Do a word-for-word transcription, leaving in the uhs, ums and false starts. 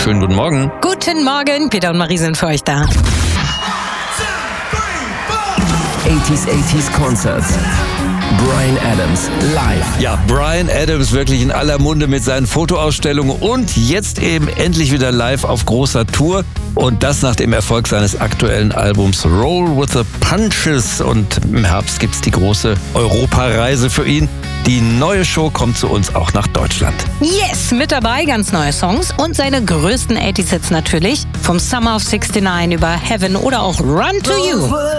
Schönen guten Morgen. Guten Morgen, Peter und Marie sind für euch da. achtziger achtziger Concerts. Bryan Adams live. Ja, Bryan Adams wirklich in aller Munde mit seinen Fotoausstellungen und jetzt eben endlich wieder live auf großer Tour. Und das nach dem Erfolg seines aktuellen Albums Roll with the Punches. Und im Herbst gibt's die große Europareise für ihn. Die neue Show kommt zu uns auch nach Deutschland. Yes, mit dabei ganz neue Songs und seine größten achtziger Hits natürlich. Vom Summer of sixty-nine über Heaven oder auch Run to You.